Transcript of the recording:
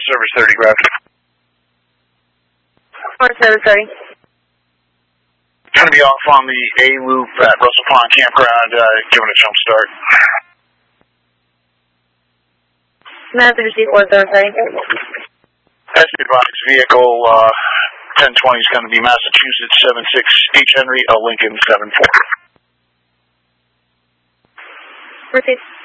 Service 30, Gravity. 4730. Going to be off on the A loop at Russell Pond Campground, giving a jump start. Master receive 4730. As advised, vehicle 1020 is going to be Massachusetts 76 H. Henry, Lincoln 74. Proceed.